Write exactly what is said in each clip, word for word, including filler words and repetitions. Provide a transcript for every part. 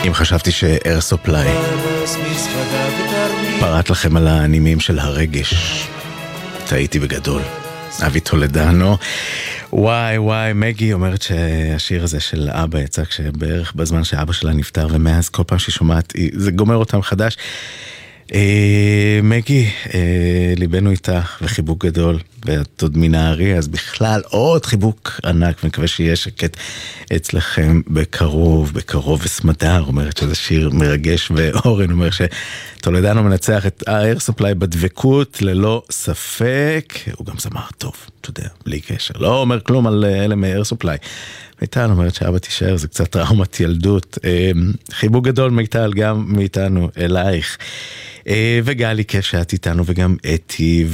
אם חשבתי שאר סופליי פרט לכם על הנימים של הרגש, טעיתי בגדול. אבי טולדנו. וואי וואי, מגי אומרת שהשיר הזה של אבא יצא כשבערך בזמן שאבא שלה נפטר, ומאז כל פעם ששומעת זה גומר אותם חדש. אה, מגי, אה, ליבנו איתך וחיבוק גדול, ואת עוד מנהרי, אז בכלל עוד חיבוק ענק, ומקווה שיהיה שקט אצלכם בקרוב, בקרוב. וסמדר אומרת שזה שיר מרגש, ואורן אומר שטולדנו מנצח את אייר סופליי בדבקות ללא ספק. הוא גם זמר טוב, אתה יודע, בלי קשר, לא אומר כלום על אלה מאייר סופליי. מיטל אומרת שאבא תישאר, זה קצת טראומת ילדות. חיבוק גדול מיטל גם מאיתנו אלייך, וגלי קשת איתנו, וגם אתי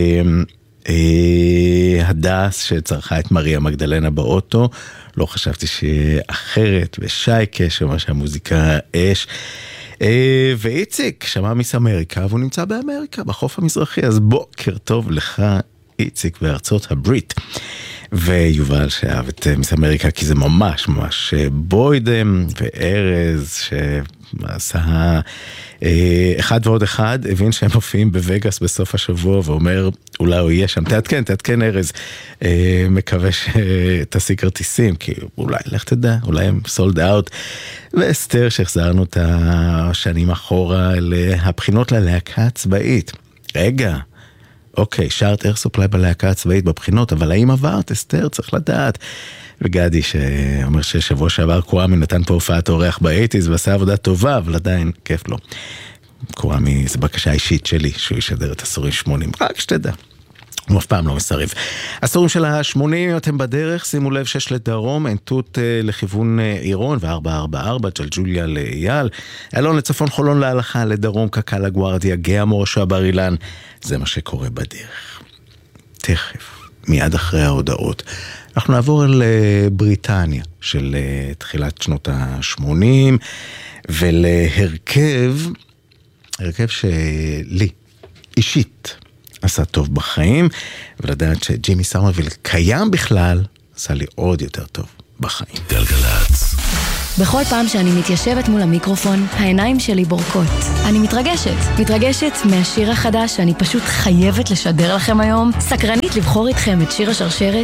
והדס שצרכה את מריה מגדלנה באוטו. לא חשבתי שאחרת, ושייקה שאומר שהמוזיקה אש, ואיציק שמע מיס אמריקה, והוא נמצא באמריקה בחוף המזרחי, אז בוקר טוב לך איציק בארצות הברית. ויובל שאהב את מיס אמריקה כי זה ממש ממש בוידם, וארז שעשה אחד ועוד אחד, הבין שהם מופיעים בווגאס בסוף השבוע, ואומר אולי הוא יהיה שם. תעדכן, תעדכן ארז, מקווה שתעשי כרטיסים, כי אולי, לך תדע, אולי הם סולד אאוט. ואסתר שהחזרנו את השנים אחורה לבחינות ללהקה הצבאית. רגע, אוקיי, שרת אייר סופליי בלהקה הצבאית בבחינות, אבל האם עברת, אסתר? צריך לדעת. וגדי שאומר ששבוע שעבר קוואמי נתן פה הופעת אורח באייטיז, ועשה עבודה טובה, אבל עדיין כיף לו. קוואמי, זו בקשה אישית שלי, שהוא ישדר את עשורים שמונים, רק שתדע. הוא אף פעם לא מסריב. עשורים של ה-שמונים, אתם בדרך, שימו לב, שש לדרום, ענתות לכיוון עירון, ו-ארבע ארבע ארבע, ג'לג'וליה לאייל, אלון לצפון, חולון להלכה, לדרום, קקה לגוארדיה, גאה מורשה בר אילן. זה מה שקורה בדרך. תכף, מיד אחרי ההודעות, אנחנו נעבור אל בריטניה של תחילת שנות ה-שמונים, ולהרכב, הרכב שלי, אישית, עשה טוב בחיים, ולדעת שג'ימי סמרוויל קיים בכלל, עשה לי עוד יותר טוב בחיים. גלגלצ. בכל פעם שאני מתיישבת מול המיקרופון, העיניים שלי בורקות. אני מתרגשת. מתרגשת מהשיר החדש שאני פשוט חייבת לשדר לכם היום. סקרנית לבחור איתכם את שיר השרשרת.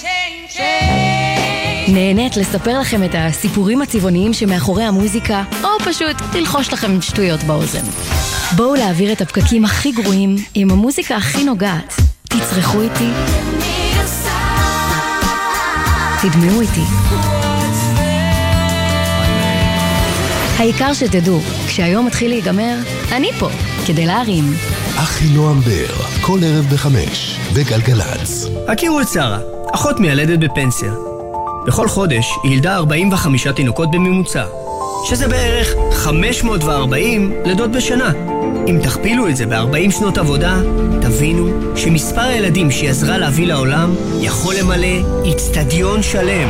נהנית לספר לכם את הסיפורים הצבעוניים שמאחורי המוזיקה, או פשוט תלחוש לכם שטויות באוזן. בואו להעביר את הפקקים הכי גרועים עם המוזיקה הכי נוגעת. תצרחו איתי. תדמעו איתי. העיקר שתדעו, כשהיום מתחיל להיגמר, אני פה, כדי להרים. אחי נועם בר, כל ערב בחמש, בגלגלצ. הכירו את שרה, אחות מיילדת בפנסיה. בכל חודש היא ילדה ארבעים וחמישה תינוקות בממוצע, שזה בערך חמש מאות וארבעים לידות בשנה. אם תכפילו את זה ב-ארבעים שנות עבודה, תבינו שמספר הילדים שהיא עזרה להביא לעולם יכול למלא אצטדיון שלם.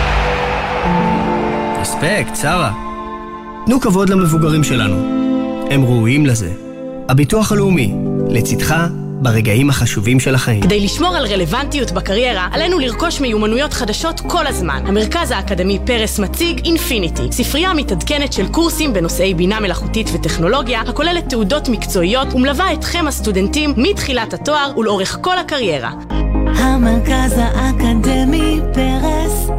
אספקט, שרה. תנו כבוד למבוגרים שלנו. הם ראויים לזה. הביטוח הלאומי, לצדך ברגעים החשובים של החיים. כדי לשמור על רלוונטיות בקריירה, עלינו לרכוש מיומנויות חדשות כל הזמן. המרכז האקדמי פרס מציג אינפיניטי, ספרייה מתעדכנת של קורסים בנושאי בינה מלאכותית וטכנולוגיה, הכוללת תעודות מקצועיות ומלווה אתכם הסטודנטים מתחילת התואר ולאורך כל הקריירה. המרכז האקדמי פרס,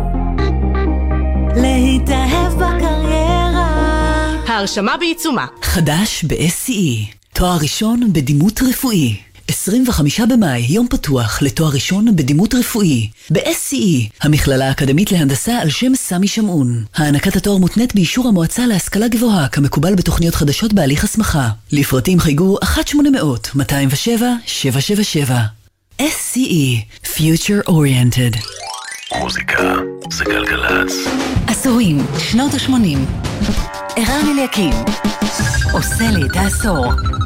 להתאהב בקריירה. ההרשמה בעיצומה. חדש ב-אס סי אי, תואר ראשון בדימות רפואי. עשרים וחמישה במאי, יום פתוח לתואר ראשון בדימות רפואי. ב-אס סי אי, המכללה האקדמית להנדסה על שם סמי שמעון. הענקת התואר מותנית באישור המועצה להשכלה גבוהה, כמקובל בתוכניות חדשות בהליך הסמכה. לפרטים חייגו אחת שמונה אפס אפס, מאתיים ושבע, שבע שבע שבע. אס סי אי, Future Oriented. מוזיקה זה גלגלצ. עשורים, שנות ה-שמונים. ערן אליקים עושה לי את העשור.